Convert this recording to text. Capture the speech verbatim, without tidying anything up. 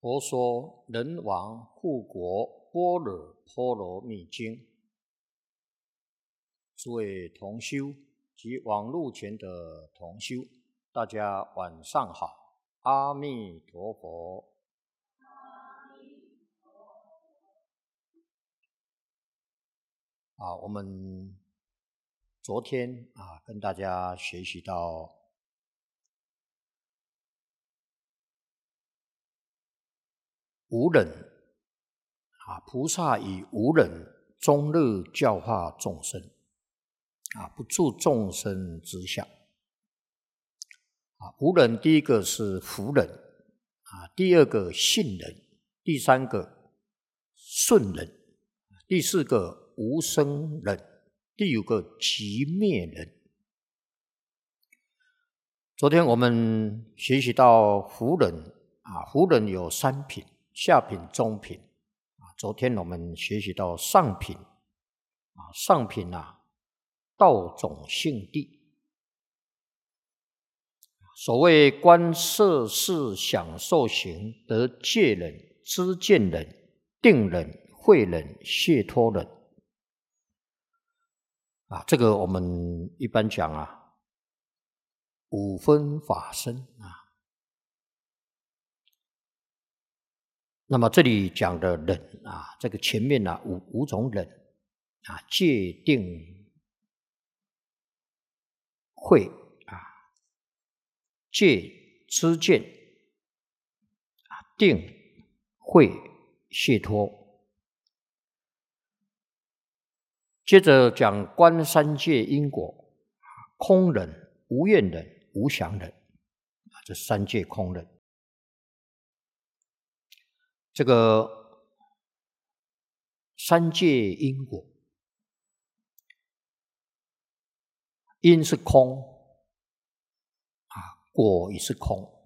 佛说人王护国般若波罗蜜经。诸位同修及网络前的同修，大家晚上好，阿弥陀佛。啊，我们昨天啊跟大家学习到无忍啊，菩萨以无忍终日教化众生啊，不住众生之相啊。无忍第一个是福忍啊，第二个信忍，第三个顺忍，第四个无生忍，第五个寂灭忍。昨天我们学习到福忍啊，福忍有三品，下品、中品啊。昨天我们学习到上品啊，上品啊，道种性地。所谓观色事想受行，得戒忍、知见忍、定忍、慧忍、解脱忍啊。这个我们一般讲啊，五分法身啊。那么这里讲的忍啊，这个前面啊五五种忍啊，戒定慧啊，戒知见啊，定慧解脱。接着讲观三界因果，空忍、无愿忍、无想忍啊，这三界空忍。这个三界因果，因是空啊，果也是空。